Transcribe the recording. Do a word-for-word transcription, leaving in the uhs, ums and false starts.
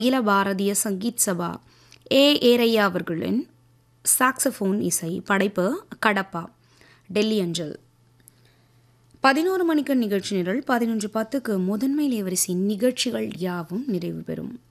அகில பாரதிய சங்கீத் சபா ஏ ஏரையா அவர்களின் சாக்ஸபோன் இசை படைப்பு கடப்பா, டெல்லி அஞ்சல். பதினோரு மணிக்கு நிகழ்ச்சி நிரல். பதினொன்று பத்துக்கு முதன்மை லேவரிசை நிகழ்ச்சிகள் யாவும் நிறைவு பெறும்.